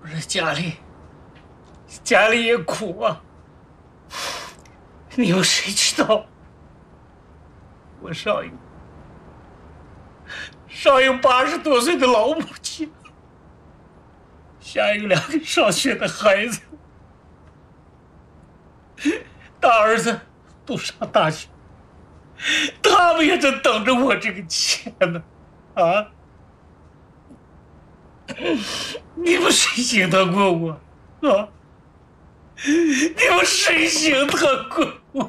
我说家里也苦啊，你有谁知道？我少英80多岁的老母亲，下有2个上学的孩子，大儿子都上大学，他们也正等着我这个钱呢，啊！你们谁心疼过我啊？你们谁心疼过？